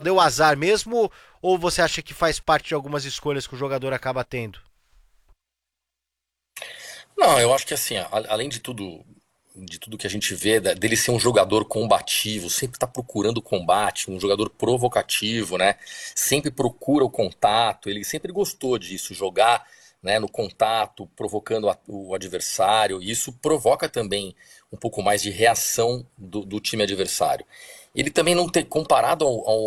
deu azar mesmo, ou você acha que faz parte de algumas escolhas que o jogador acaba tendo? Não, eu acho que assim, além de tudo que a gente vê, dele ser um jogador combativo, sempre tá procurando combate, um jogador provocativo, né? Sempre procura o contato, ele sempre gostou disso, jogar, né, no contato, provocando o adversário, e isso provoca também um pouco mais de reação do time adversário. Ele também não tem, comparado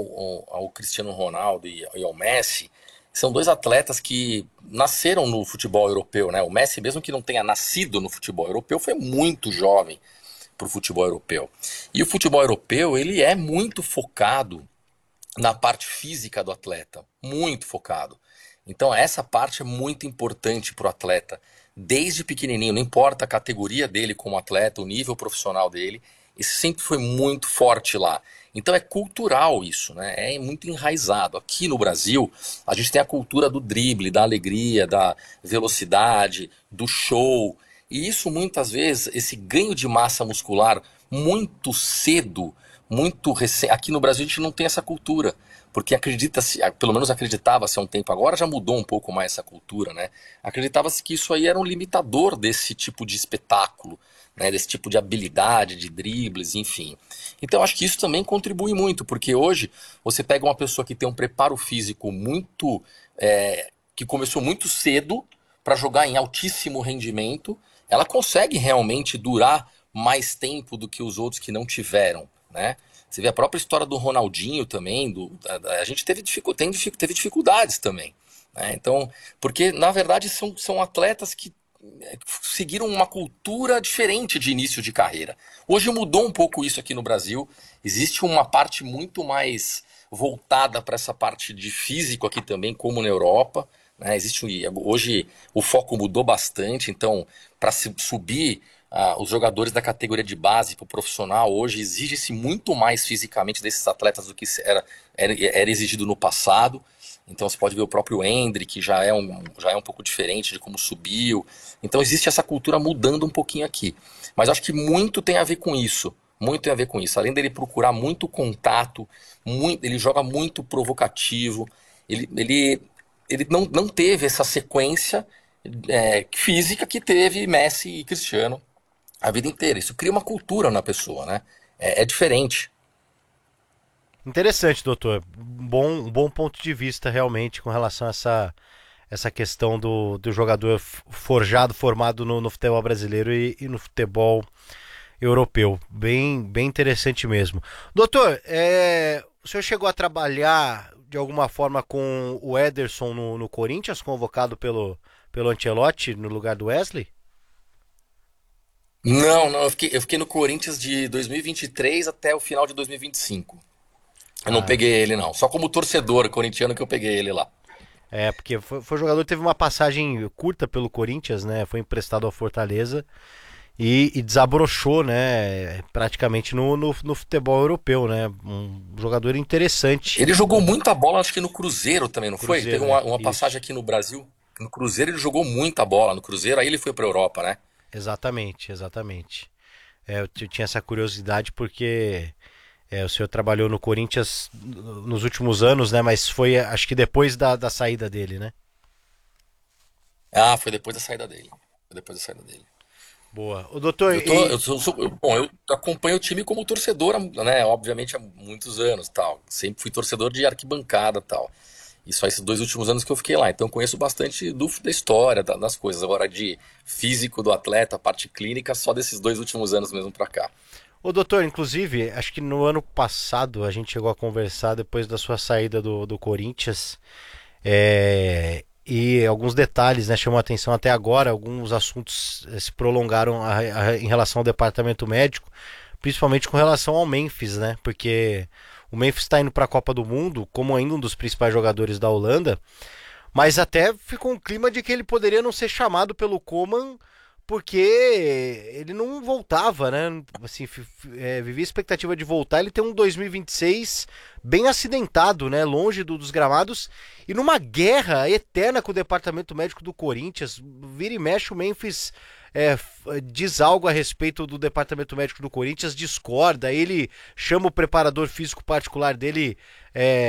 ao Cristiano Ronaldo e ao Messi, são dois atletas que nasceram no futebol europeu, né? O Messi, mesmo que não tenha nascido no futebol europeu, foi muito jovem para o futebol europeu. E o futebol europeu, ele é muito focado na parte física do atleta, muito focado. Então essa parte é muito importante para o atleta, desde pequenininho, não importa a categoria dele como atleta, o nível profissional dele, isso sempre foi muito forte lá. Então é cultural isso, né? É muito enraizado. Aqui no Brasil, a gente tem a cultura do drible, da alegria, da velocidade, do show. E isso muitas vezes, esse ganho de massa muscular muito cedo, muito recente. Aqui no Brasil a gente não tem essa cultura, porque acredita-se, pelo menos acreditava-se há um tempo, agora já mudou um pouco mais essa cultura, né? Acreditava-se que isso aí era um limitador desse tipo de espetáculo, né? Desse tipo de habilidade, de dribles, enfim. Então acho que isso também contribui muito, porque hoje você pega uma pessoa que tem um preparo físico muito, que começou muito cedo para jogar em altíssimo rendimento, ela consegue realmente durar mais tempo do que os outros que não tiveram, né? Você vê a própria história do Ronaldinho também, a gente teve dificuldades também, né? Então, porque na verdade são atletas que seguiram uma cultura diferente de início de carreira. Hoje mudou um pouco isso aqui no Brasil, existe uma parte muito mais voltada para essa parte de físico aqui também, como na Europa, né? Hoje o foco mudou bastante, então para subir os jogadores da categoria de base para o profissional hoje exige-se muito mais fisicamente desses atletas do que era exigido no passado. Então você pode ver o próprio Endrick, que já é um pouco diferente de como subiu. Então existe essa cultura mudando um pouquinho aqui. Mas acho que muito tem a ver com isso. Muito tem a ver com isso. Além dele procurar muito contato, ele joga muito provocativo. Ele não teve essa sequência física que teve Messi e Cristiano a vida inteira. Isso cria uma cultura na pessoa, né? É diferente. Interessante, doutor. Um bom ponto de vista realmente com relação a essa questão do jogador forjado, formado no futebol brasileiro e no futebol europeu. Bem interessante mesmo. Doutor, o senhor chegou a trabalhar de alguma forma com o Ederson no Corinthians, convocado pelo Ancelotti no lugar do Wesley? Não, não, eu fiquei no Corinthians de 2023 até o final de 2025. Eu não Ah, peguei ele, não. Só como torcedor corintiano que eu peguei ele lá. porque foi jogador que teve uma passagem curta pelo Corinthians, né? Foi emprestado ao Fortaleza e desabrochou, né? Praticamente no futebol europeu, né? Um jogador interessante. Ele jogou muita bola, acho que no Cruzeiro também, não foi? Cruzeiro, Teve é. uma passagem Isso. aqui no Brasil. No Cruzeiro ele jogou muita bola. No Cruzeiro, aí ele foi pra Europa, né? Exatamente. Eu tinha essa curiosidade porque o senhor trabalhou no Corinthians nos últimos anos, né? Mas foi, acho que depois da saída dele, né? Ah, foi depois da saída dele. Foi depois da saída dele. Boa. O doutor, Bom, eu acompanho o time como torcedor, né? Obviamente há muitos anos, tal. Sempre fui torcedor de arquibancada, tal. E só esses 2 últimos anos que eu fiquei lá. Então eu conheço bastante da história, das coisas. Agora de físico do atleta, parte clínica, só desses 2 últimos anos mesmo pra cá. doutor, inclusive, acho que no ano passado a gente chegou a conversar depois da sua saída do Corinthians. E alguns detalhes, né, chamam a atenção até agora. Alguns assuntos se prolongaram em relação ao departamento médico, principalmente com relação ao Memphis, né? Porque o Memphis está indo para a Copa do Mundo como ainda um dos principais jogadores da Holanda, mas até ficou um clima de que ele poderia não ser chamado pelo Koeman porque ele não voltava, né? Assim, vivia a expectativa de voltar. Ele tem um 2026 bem acidentado, né? Longe dos gramados e numa guerra eterna com o departamento médico do Corinthians. Vira e mexe o Memphis diz algo a respeito do departamento médico do Corinthians, discorda. Ele chama o preparador físico particular dele